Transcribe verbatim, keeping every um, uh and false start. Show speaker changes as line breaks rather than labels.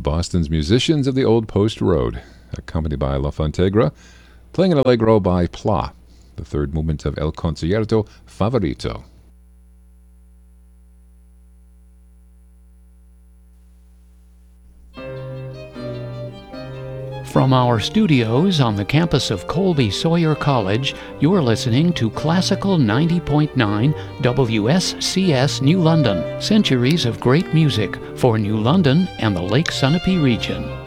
Boston's Musicians of the Old Post Road, accompanied by La Fontegra, playing an allegro by Pla, the third movement of El Concierto Favorito.
From our studios on the campus of Colby Sawyer College, you're listening to Classical ninety point nine W S C S New London, centuries of great music for New London and the Lake Sunapee region.